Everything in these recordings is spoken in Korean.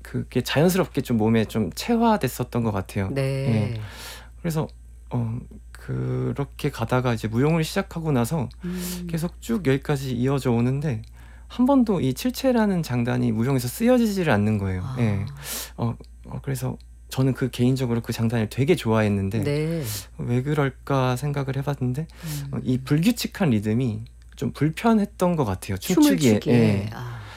그게 자연스럽게 좀 몸에 좀 체화됐었던 것 같아요. 네. 예. 그래서 그렇게 가다가 이제 무용을 시작하고 나서 계속 쭉 여기까지 이어져 오는데 한 번도 이 칠체라는 장단이 무용에서 쓰여지지를 않는 거예요. 예. 그래서 저는 개인적으로 그 장단을 되게 좋아했는데 네. 왜 그럴까 생각을 해봤는데 이 불규칙한 리듬이 좀 불편했던 것 같아요. 춤을 춤추기에. 추기에. 예.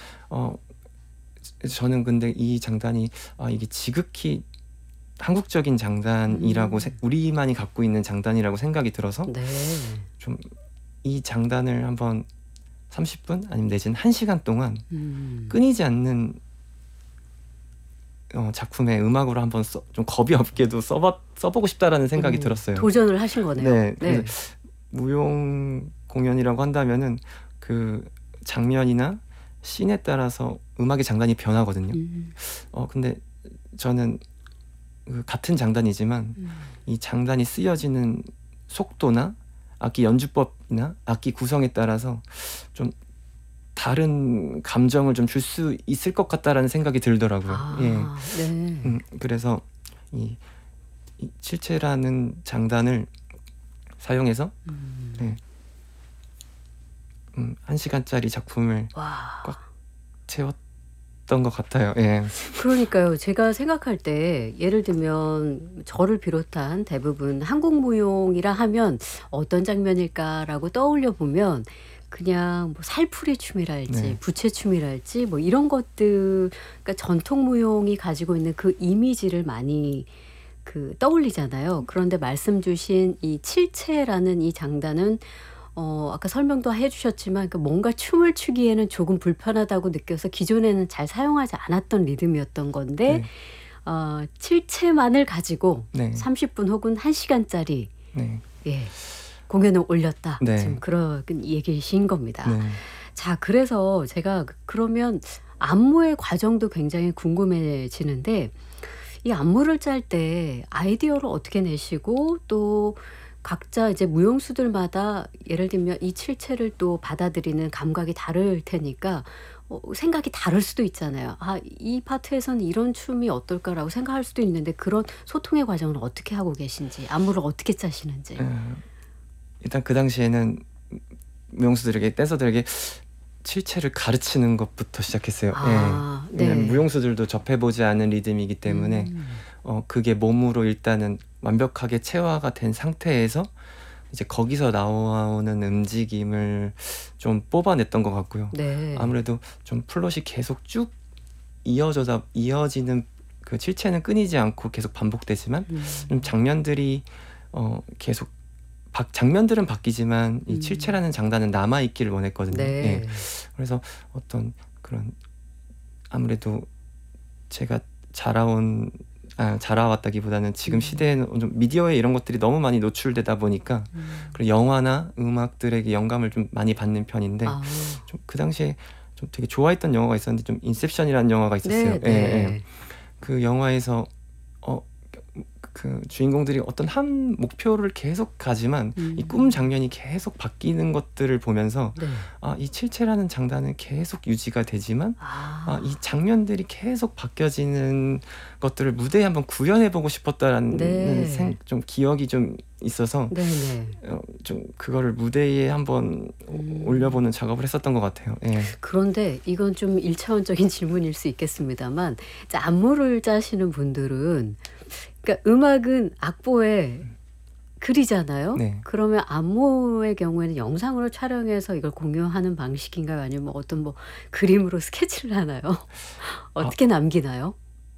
저는 근데 이 장단이 이게 지극히 한국적인 장단이라고 우리만이 갖고 있는 장단이라고 생각이 들어서 네. 좀 이 장단을 한번 30분 아니면 내지는 1시간 동안 끊이지 않는 작품의 음악으로 한번 좀 겁이 없게도 써보고 싶다라는 생각이 들었어요. 도전을 하신 거네요. 네. 그래서 무용 공연이라고 한다면은 그 장면이나 씬에 따라서 음악의 장단이 변하거든요. 근데 저는 같은 장단이지만 이 장단이 쓰여지는 속도나 악기 연주법이나 악기 구성에 따라서 좀 다른 감정을 좀 줄 수 있을 것 같다라는 생각이 들더라고요. 예. 네. 그래서 이 칠체라는 장단을 사용해서 1시간짜리 작품을 꽉 채웠던 것 같아요. 예. 그러니까요. 제가 생각할 때 예를 들면 저를 비롯한 대부분 한국 무용이라 하면 어떤 장면일까라고 떠올려 보면 그냥 뭐 살풀이 춤이랄지 네. 부채춤이랄지 뭐 이런 것들, 그러니까 전통 무용이 가지고 있는 그 이미지를 많이 떠올리잖아요. 그런데 말씀 주신 이 칠체라는 이 장단은 아까 설명도 해주셨지만 뭔가 춤을 추기에는 조금 불편하다고 느껴서 기존에는 잘 사용하지 않았던 리듬이었던 건데 칠체만을 가지고 네. 30분 혹은 1시간짜리 네. 예, 공연을 올렸다. 네. 지금 그런 얘기신 겁니다. 네. 자, 그래서 제가 그러면 안무의 과정도 굉장히 궁금해지는데 이 안무를 짤 때 아이디어를 어떻게 내시고 또 각자 이제 무용수들마다 예를 들면 이 칠체를 또 받아들이는 감각이 다를 테니까 생각이 다를 수도 있잖아요. 이 파트에서는 이런 춤이 어떨까라고 생각할 수도 있는데 그런 소통의 과정을 어떻게 하고 계신지, 안무를 어떻게 짜시는지. 일단 그 당시에는 무용수들에게, 댄서들에게 칠체를 가르치는 것부터 시작했어요. 예. 왜냐면 무용수들도 접해보지 않은 리듬이기 때문에 그게 몸으로 일단은 완벽하게 체화가 된 상태에서 이제 거기서 나오는 움직임을 좀 뽑아냈던 것 같고요. 네. 아무래도 좀 플롯이 계속 쭉 이어지는 그 칠체는 끊이지 않고 계속 반복되지만 좀 장면들이 계속 장면들은 바뀌지만 이 칠체라는 장단은 남아있기를 원했거든요. 네. 예. 그래서 어떤 그런 아무래도 제가 자라왔다기보다는 지금 시대에는 좀 미디어에 이런 것들이 너무 많이 노출되다 보니까 그리고 영화나 음악들에게 영감을 좀 많이 받는 편인데 좀 그 당시에 좀 되게 좋아했던 영화가 있었는데 좀 인셉션이라는 영화가 있었어요. 네. 예. 그 영화에서 그 주인공들이 어떤 한 목표를 계속 가지만 이 꿈 장면이 계속 바뀌는 것들을 보면서 이 칠체라는 장단은 계속 유지가 되지만 이 장면들이 계속 바뀌어지는 것들을 무대에 한번 구현해보고 싶었다라는 좀 기억이 좀 있어서 좀 그거를 무대에 한번 올려보는 작업을 했었던 것 같아요. 예. 그런데 이건 좀 1차원적인 질문일 수 있겠습니다만 안무를 짜시는 분들은 그러니까 음악은 악보에 글이잖아요. 네. 그러면 안무의 경우에는 영상으로 촬영해서 이걸 공유하는 방식인가요? 아니면 어떤 뭐 그림으로 스케치를 하나요? 어떻게 남기나요?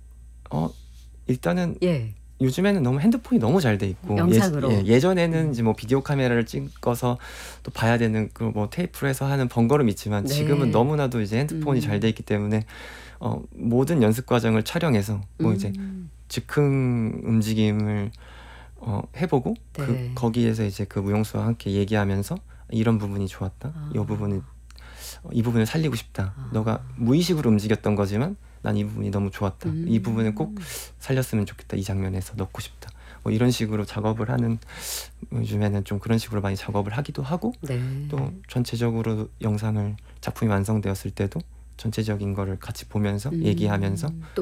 일단은 예. 요즘에는 너무 핸드폰이 너무 잘 돼 있고 영상으로. 예전에는 이제 뭐 비디오 카메라를 찍어서 또 봐야 되는 그 뭐 테이프로 해서 하는 번거로움이 있지만 지금은 너무나도 이제 핸드폰이 잘 돼 있기 때문에 모든 연습 과정을 촬영해서 뭐 이제 즉흥 움직임을 해보고 거기에서 이제 그 무용수와 함께 얘기하면서 이런 부분이 좋았다. 이 부분을 살리고 싶다. 너가 무의식으로 움직였던 거지만 난 이 부분이 너무 좋았다. 이 부분을 꼭 살렸으면 좋겠다. 이 장면에서 넣고 싶다. 뭐 이런 식으로 작업을 하는, 요즘에는 좀 그런 식으로 많이 작업을 하기도 하고 또 전체적으로 작품이 완성되었을 때도 전체적인 거를 같이 보면서 얘기하면서